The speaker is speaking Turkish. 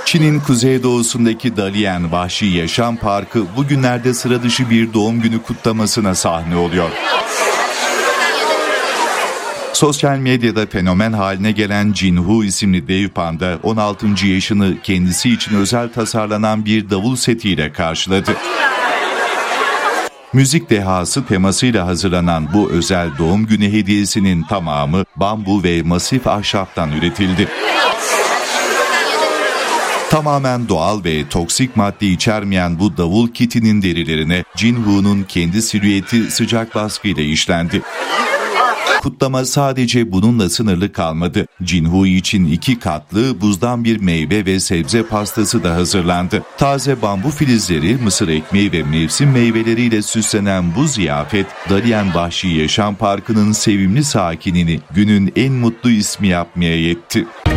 Çin'in kuzeydoğusundaki Dalian Vahşi Yaşam Parkı bugünlerde sıra dışı bir doğum günü kutlamasına sahne oluyor. Sosyal medyada fenomen haline gelen Jinhu isimli dev panda 16. yaşını kendisi için özel tasarlanan bir davul setiyle karşıladı. Müzik dehası temasıyla hazırlanan bu özel doğum günü hediyesinin tamamı bambu ve masif ahşaptan üretildi. Tamamen doğal ve toksik madde içermeyen bu davul kitinin derilerine Jinhu'nun kendi silüeti sıcak baskıyla işlendi. Kutlama sadece bununla sınırlı kalmadı. Jinhu için 2 katlı buzdan bir meyve ve sebze pastası da hazırlandı. Taze bambu filizleri, mısır ekmeği ve mevsim meyveleriyle süslenen bu ziyafet, Dalian Vahşi Yaşam Parkı'nın sevimli sakinini günün en mutlu ismi yapmaya yetti.